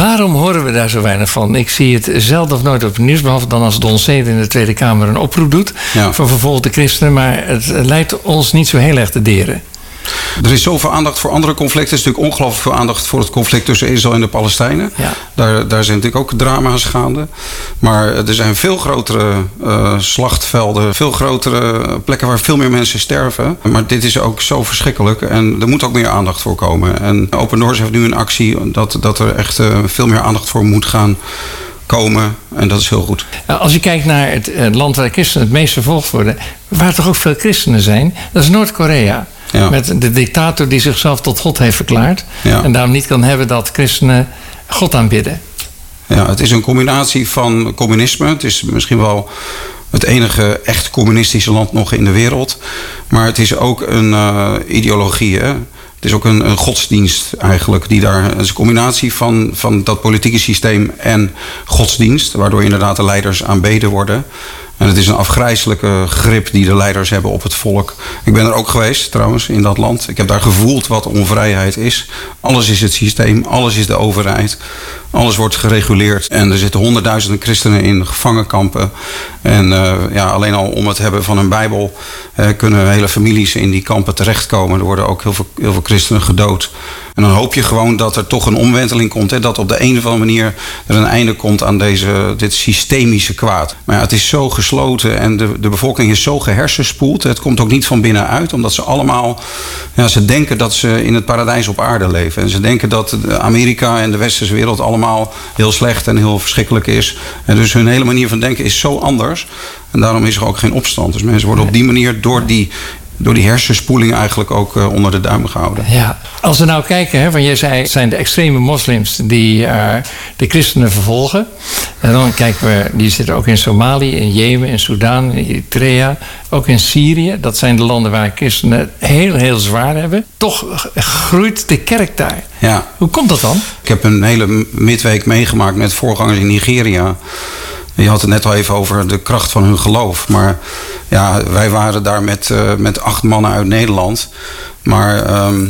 Waarom horen we daar zo weinig van? Ik zie het zelden of nooit op het nieuws, behalve dan als Don Seder in de Tweede Kamer een oproep doet voor vervolgde christenen. Maar het lijkt ons niet zo heel erg te deren. Er is zoveel aandacht voor andere conflicten. Er is natuurlijk ongelooflijk veel aandacht voor het conflict tussen Israël en de Palestijnen. Ja. Daar zijn natuurlijk ook drama's gaande. Maar er zijn veel grotere slachtvelden, veel grotere plekken waar veel meer mensen sterven. Maar dit is ook zo verschrikkelijk en er moet ook meer aandacht voor komen. En Open Doors heeft nu een actie dat er echt veel meer aandacht voor moet gaan komen. En dat is heel goed. Als je kijkt naar het land waar christenen het meest vervolgd worden, waar toch ook veel christenen zijn, dat is Noord-Korea. Ja. Met de dictator die zichzelf tot God heeft verklaard. Ja. En daarom niet kan hebben dat christenen God aanbidden. Ja, het is een combinatie van communisme. Het is misschien wel het enige echt communistische land nog in de wereld. Maar het is ook een ideologie. Hè? Het is ook een godsdienst eigenlijk. Het is een combinatie van dat politieke systeem en godsdienst. Waardoor inderdaad de leiders aanbeden worden. En het is een afgrijselijke grip die de leiders hebben op het volk. Ik ben er ook geweest trouwens in dat land. Ik heb daar gevoeld wat onvrijheid is. Alles is het systeem, alles is de overheid. Alles wordt gereguleerd. En er zitten honderdduizenden christenen in gevangenkampen. En alleen al om het hebben van een Bijbel kunnen hele families in die kampen terechtkomen. Er worden ook heel veel christenen gedood. En dan hoop je gewoon dat er toch een omwenteling komt. Hè? Dat op de een of andere manier er een einde komt aan dit systemische kwaad. Maar ja, het is zo gesloten en de bevolking is zo gehersenspoeld. Het komt ook niet van binnenuit. Omdat ze allemaal, ze denken dat ze in het paradijs op aarde leven. En ze denken dat Amerika en de westerse wereld allemaal heel slecht en heel verschrikkelijk is. En dus hun hele manier van denken is zo anders. En daarom is er ook geen opstand. Dus mensen worden op die manier door die hersenspoeling eigenlijk ook onder de duim gehouden. Ja, als we nou kijken, want jij zei het zijn de extreme moslims die de christenen vervolgen. En dan kijken we, die zitten ook in Somalië, in Jemen, in Sudan, in Eritrea, ook in Syrië. Dat zijn de landen waar christenen het heel, heel zwaar hebben. Toch groeit de kerk daar. Ja. Hoe komt dat dan? Ik heb een hele midweek meegemaakt met voorgangers in Nigeria. Je had het net al even over de kracht van hun geloof. Maar ja, wij waren daar met 8 mannen uit Nederland. Maar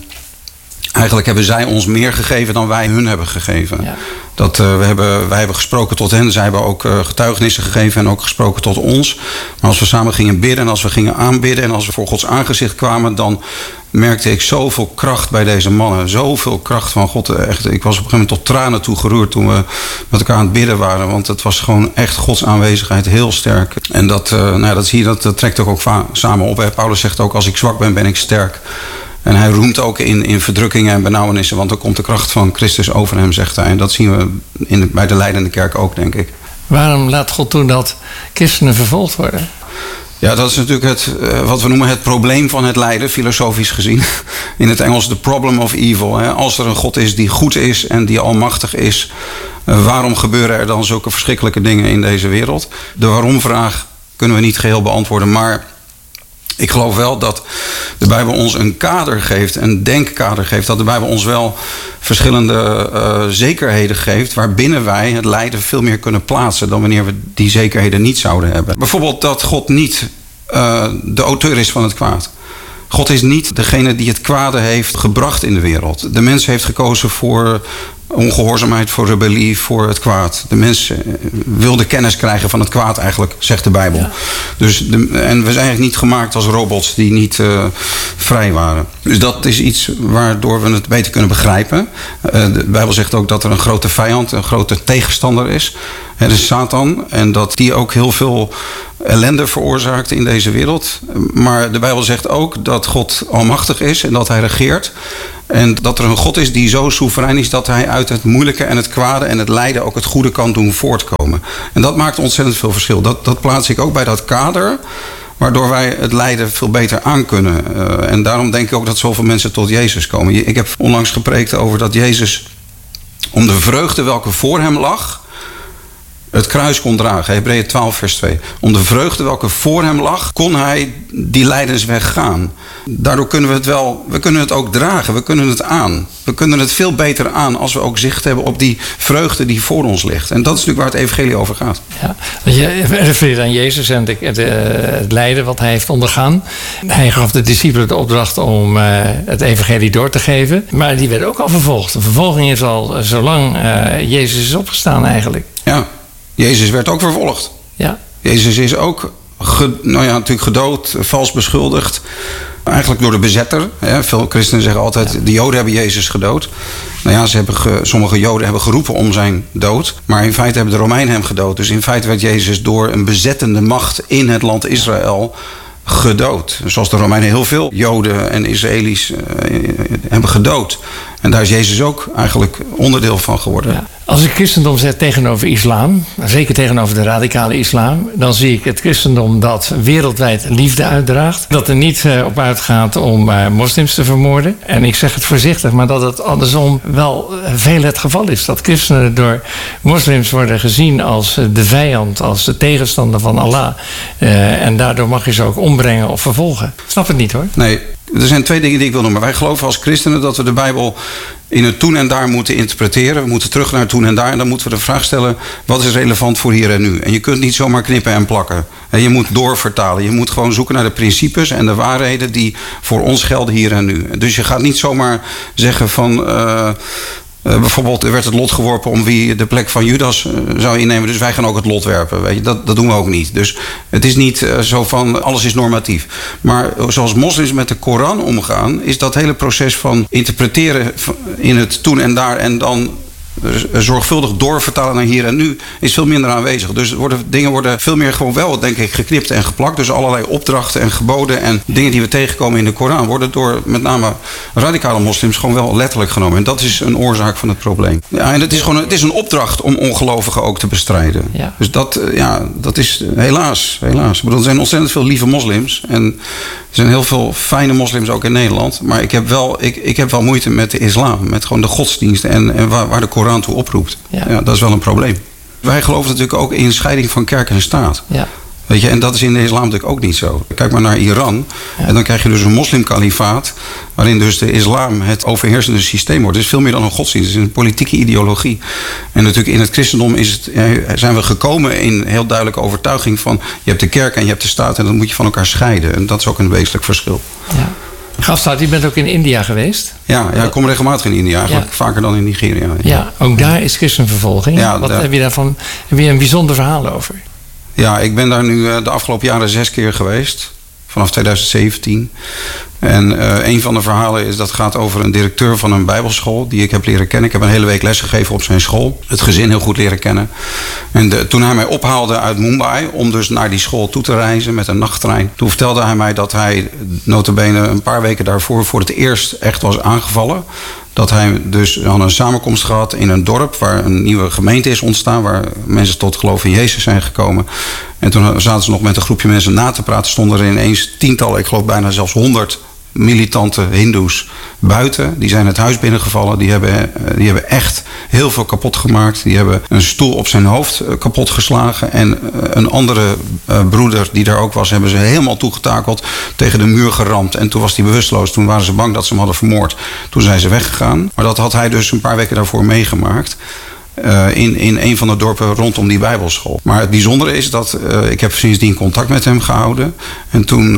eigenlijk hebben zij ons meer gegeven dan wij hun hebben gegeven. Ja. Wij hebben gesproken tot hen. Zij hebben ook getuigenissen gegeven en ook gesproken tot ons. Maar als we samen gingen bidden en als we gingen aanbidden en als we voor Gods aangezicht kwamen, dan merkte ik zoveel kracht bij deze mannen. Zoveel kracht van God. Echt, ik was op een gegeven moment tot tranen toe geroerd toen we met elkaar aan het bidden waren. Want het was gewoon echt Gods aanwezigheid heel sterk. En dat zie je, dat trekt ook samen op. Hè. Paulus zegt ook, als ik zwak ben, ben ik sterk. En hij roemt ook in verdrukkingen en benauwenissen, want dan komt de kracht van Christus over hem, zegt hij. En dat zien we bij de leidende kerk ook, denk ik. Waarom laat God toe dat christenen vervolgd worden? Ja, dat is natuurlijk wat we noemen het probleem van het lijden, filosofisch gezien. In het Engels the problem of evil. Hè. Als er een God is die goed is en die almachtig is, waarom gebeuren er dan zulke verschrikkelijke dingen in deze wereld? De waarom-vraag kunnen we niet geheel beantwoorden, maar ik geloof wel dat de Bijbel ons een kader geeft, een denkkader geeft. Dat de Bijbel ons wel verschillende zekerheden geeft, waarbinnen wij het lijden veel meer kunnen plaatsen dan wanneer we die zekerheden niet zouden hebben. Bijvoorbeeld dat God niet de auteur is van het kwaad. God is niet degene die het kwade heeft gebracht in de wereld. De mens heeft gekozen voor ongehoorzaamheid, voor rebellie, voor het kwaad. De mens wilde kennis krijgen van het kwaad eigenlijk, zegt de Bijbel. Ja. En we zijn eigenlijk niet gemaakt als robots die niet vrij waren. Dus dat is iets waardoor we het beter kunnen begrijpen. De Bijbel zegt ook dat er een grote vijand, een grote tegenstander is. Dat is Satan. En dat die ook heel veel ellende veroorzaakt in deze wereld. Maar de Bijbel zegt ook dat God almachtig is en dat hij regeert. En dat er een God is die zo soeverein is dat hij uit het moeilijke en het kwade en het lijden ook het goede kan doen voortkomen. En dat maakt ontzettend veel verschil. Dat plaats ik ook bij dat kader, waardoor wij het lijden veel beter aankunnen. En daarom denk ik ook dat zoveel mensen tot Jezus komen. Ik heb onlangs gepreekt over dat Jezus, om de vreugde welke voor hem lag, het kruis kon dragen. Hebreeën 12 vers 2. Om de vreugde welke voor hem lag, kon hij die lijdensweg gaan. Daardoor kunnen we kunnen het ook dragen. We kunnen het aan. We kunnen het veel beter aan als we ook zicht hebben op die vreugde die voor ons ligt. En dat is natuurlijk waar het evangelie over gaat. Ja, je refereert aan Jezus en het lijden wat hij heeft ondergaan. Hij gaf de discipelen de opdracht om het evangelie door te geven. Maar die werden ook al vervolgd. De vervolging is al zolang Jezus is opgestaan eigenlijk. Ja, Jezus werd ook vervolgd. Ja. Jezus is ook natuurlijk gedood, vals beschuldigd. Eigenlijk door de bezetter. Veel christenen zeggen altijd, de Joden hebben Jezus gedood. Nou ja, sommige Joden hebben geroepen om zijn dood. Maar in feite hebben de Romeinen hem gedood. Dus in feite werd Jezus door een bezettende macht in het land Israël gedood. Zoals de Romeinen heel veel Joden en Israëli's hebben gedood. En daar is Jezus ook eigenlijk onderdeel van geworden. Ja. Als ik christendom zet tegenover islam, zeker tegenover de radicale islam, dan zie ik het christendom dat wereldwijd liefde uitdraagt. Dat er niet op uitgaat om moslims te vermoorden. En ik zeg het voorzichtig, maar dat het andersom wel veel het geval is. Dat christenen door moslims worden gezien als de vijand, als de tegenstander van Allah. En daardoor mag je ze ook ombrengen of vervolgen. Ik snap het niet hoor. Nee. Er zijn twee dingen die ik wil noemen. Wij geloven als christenen dat we de Bijbel in het toen en daar moeten interpreteren. We moeten terug naar het toen en daar. En dan moeten we de vraag stellen, wat is relevant voor hier en nu? En je kunt niet zomaar knippen en plakken. En je moet doorvertalen. Je moet gewoon zoeken naar de principes en de waarheden die voor ons gelden hier en nu. Dus je gaat niet zomaar zeggen van bijvoorbeeld, er werd het lot geworpen om wie de plek van Judas zou innemen. Dus wij gaan ook het lot werpen. Weet je? Dat doen we ook niet. Dus het is niet zo van alles is normatief. Maar zoals moslims met de Koran omgaan, is dat hele proces van interpreteren in het toen en daar en dan zorgvuldig doorvertalen naar hier en nu is veel minder aanwezig. Dus dingen worden veel meer gewoon wel, denk ik, geknipt en geplakt. Dus allerlei opdrachten en geboden en dingen die we tegenkomen in de Koran worden door met name radicale moslims gewoon wel letterlijk genomen. En dat is een oorzaak van het probleem. Ja, en het is een opdracht om ongelovigen ook te bestrijden. Ja. Dus dat is helaas. Ik bedoel, er zijn ontzettend veel lieve moslims en er zijn heel veel fijne moslims ook in Nederland. Maar ik heb wel moeite met de islam, met gewoon de godsdiensten en waar de Koran toe oproept. Ja, dat is wel een probleem. Wij geloven natuurlijk ook in scheiding van kerk en staat. Ja. Weet je, en dat is in de islam natuurlijk ook niet zo. Kijk maar naar Iran. Ja. En dan krijg je dus een moslimkalifaat, waarin dus de islam het overheersende systeem wordt. Het is veel meer dan een godsdienst. Het is een politieke ideologie. En natuurlijk in het christendom zijn we gekomen in heel duidelijke overtuiging van je hebt de kerk en je hebt de staat en dat moet je van elkaar scheiden. En dat is ook een wezenlijk verschil. Ja. Gasthout, je bent ook in India geweest? Ja, ik kom regelmatig in India. Eigenlijk vaker dan in Nigeria. Ja, ook daar is christenvervolging. Ja, wat heb je daarvan? Heb je een bijzonder verhaal over? Ja, ik ben daar nu de afgelopen jaren 6 keer geweest. Vanaf 2017. En een van de verhalen is dat gaat over een directeur van een bijbelschool die ik heb leren kennen. Ik heb een hele week lesgegeven op zijn school. Het gezin heel goed leren kennen. En toen hij mij ophaalde uit Mumbai om dus naar die school toe te reizen met een nachttrein. Toen vertelde hij mij dat hij nota bene een paar weken daarvoor voor het eerst echt was aangevallen. Dat hij dus had een samenkomst gehad in een dorp waar een nieuwe gemeente is ontstaan. Waar mensen tot geloof in Jezus zijn gekomen. En toen zaten ze nog met een groepje mensen na te praten. Stonden er ineens tientallen, ik geloof bijna zelfs 100 militante hindoes buiten. Die zijn het huis binnengevallen. Die hebben echt heel veel kapot gemaakt. Die hebben een stoel op zijn hoofd kapot geslagen. En een andere broeder die daar ook was, hebben ze helemaal toegetakeld, tegen de muur geramd. En toen was hij bewusteloos. Toen waren ze bang dat ze hem hadden vermoord. Toen zijn ze weggegaan. Maar dat had hij dus een paar weken daarvoor meegemaakt. In een van de dorpen rondom die bijbelschool. Maar het bijzondere is dat ik heb sindsdien contact met hem gehouden. En toen,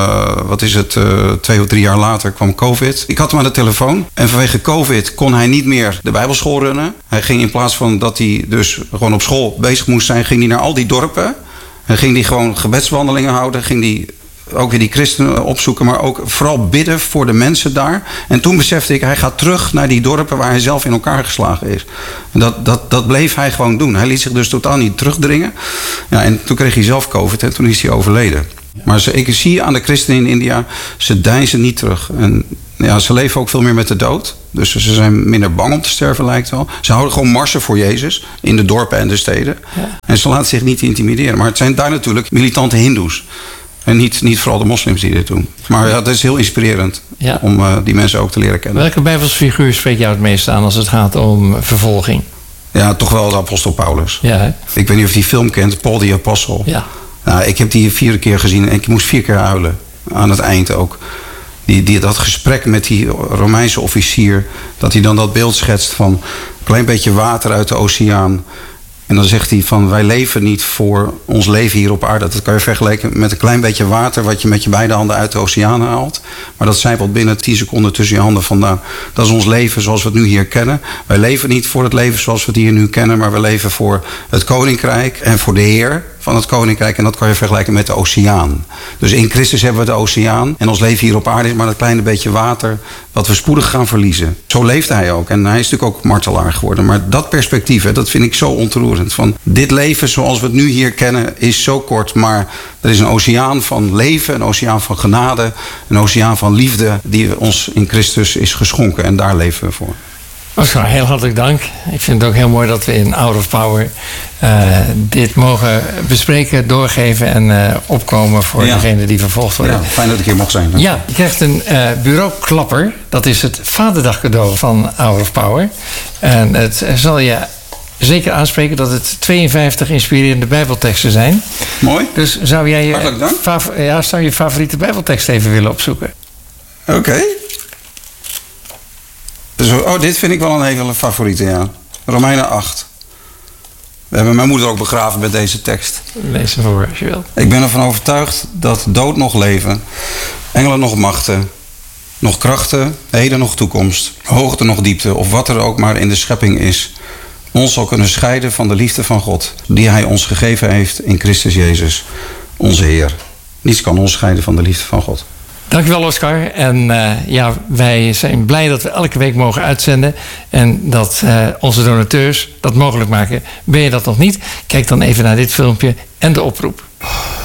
2 of 3 jaar later kwam COVID. Ik had hem aan de telefoon. En vanwege COVID kon hij niet meer de bijbelschool runnen. Hij ging in plaats van dat hij dus gewoon op school bezig moest zijn, ging hij naar al die dorpen. En ging hij gewoon gebedswandelingen houden. Ging hij ook weer die christenen opzoeken, maar ook vooral bidden voor de mensen daar. En toen besefte ik, hij gaat terug naar die dorpen waar hij zelf in elkaar geslagen is. En dat bleef hij gewoon doen. Hij liet zich dus totaal niet terugdringen. Ja, en toen kreeg hij zelf COVID en toen is hij overleden. Maar ik zie aan de christenen in India, ze deinzen niet terug. En ja, ze leven ook veel meer met de dood. Dus ze zijn minder bang om te sterven, lijkt wel. Ze houden gewoon marsen voor Jezus in de dorpen en de steden. Ja. En ze laten zich niet intimideren. Maar het zijn daar natuurlijk militante hindoes. En niet vooral de moslims die dit doen. Maar ja, dat is heel inspirerend om die mensen ook te leren kennen. Welke bijbelsfiguur spreekt jou het meest aan als het gaat om vervolging? Ja, toch wel de apostel Paulus. Ja, hè? Ik weet niet of je die film kent, Paul the Apostle. Ja. Nou, ik heb die 4 keer gezien en ik moest 4 keer huilen. Aan het eind ook. Dat gesprek met die Romeinse officier, dat hij dan dat beeld schetst van een klein beetje water uit de oceaan. En dan zegt hij van, wij leven niet voor ons leven hier op aarde. Dat kan je vergelijken met een klein beetje water wat je met je beide handen uit de oceaan haalt. Maar dat zijpelt binnen 10 seconden tussen je handen vandaan. Dat is ons leven zoals we het nu hier kennen. Wij leven niet voor het leven zoals we het hier nu kennen, maar we leven voor het koninkrijk en voor de Heer van het koninkrijk. En dat kan je vergelijken met de oceaan. Dus in Christus hebben we de oceaan. En ons leven hier op aarde is maar dat kleine beetje water wat we spoedig gaan verliezen. Zo leeft hij ook. En hij is natuurlijk ook martelaar geworden. Maar dat perspectief, hè, dat vind ik zo ontroerend. Van dit leven zoals we het nu hier kennen is zo kort. Maar er is een oceaan van leven, een oceaan van genade, een oceaan van liefde die ons in Christus is geschonken. En daar leven we voor. Oscar, heel hartelijk dank. Ik vind het ook heel mooi dat we in Hour of Power dit mogen bespreken, doorgeven en opkomen voor degene die vervolgd worden. Ja, fijn dat ik hier mag zijn. Ja, je krijgt een bureauklapper. Dat is het Vaderdag cadeau van Hour of Power. En het zal je zeker aanspreken dat het 52 inspirerende bijbelteksten zijn. Mooi. Dus zou jij je favoriete bijbeltekst even willen opzoeken? Oké. Dus, dit vind ik wel een hele favoriete, ja. Romeinen 8. We hebben mijn moeder ook begraven met deze tekst. Lees hem voor als je wilt. Ik ben ervan overtuigd dat dood nog leven, engelen nog machten, nog krachten, heden nog toekomst, hoogte nog diepte, of wat er ook maar in de schepping is, ons zal kunnen scheiden van de liefde van God, die Hij ons gegeven heeft in Christus Jezus, onze Heer. Niets kan ons scheiden van de liefde van God. Dankjewel, Oscar. En wij zijn blij dat we elke week mogen uitzenden. En dat onze donateurs dat mogelijk maken. Ben je dat nog niet? Kijk dan even naar dit filmpje en de oproep.